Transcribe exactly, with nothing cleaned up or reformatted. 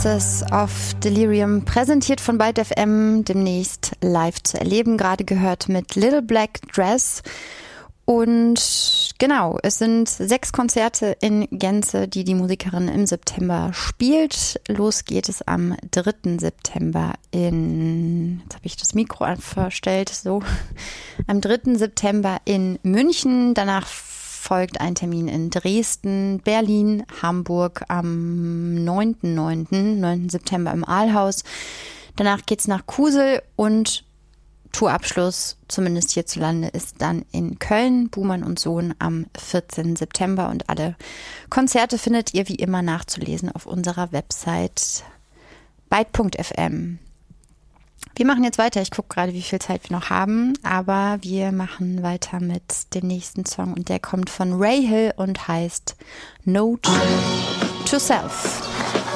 Princess of Delirium, präsentiert von Byte F M, demnächst live zu erleben, gerade gehört mit Little Black Dress. Und genau, es sind sechs Konzerte in Gänze, die die Musikerin im September spielt. Los geht es am dritten September in, jetzt habe ich das Mikro verstellt, so, am dritten September in München, danach folgt ein Termin in Dresden, Berlin, Hamburg am neunten neunten, neunten September im Aalhaus. Danach geht's nach Kusel und Tourabschluss, zumindest hierzulande, ist dann in Köln, Buhmann und Sohn am vierzehnten September. Und alle Konzerte findet ihr wie immer nachzulesen auf unserer Website byte punkt f m. Wir machen jetzt weiter. Ich gucke gerade, wie viel Zeit wir noch haben, aber wir machen weiter mit dem nächsten Song und der kommt von Ray Hill und heißt Note to Self.